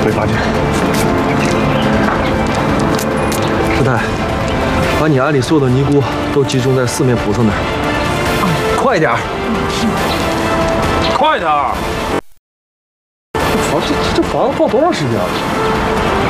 没发现。师太，把你庵里所有的尼姑都集中在四面菩萨那儿，快点儿！快点儿！我操，这房子放多长时间了？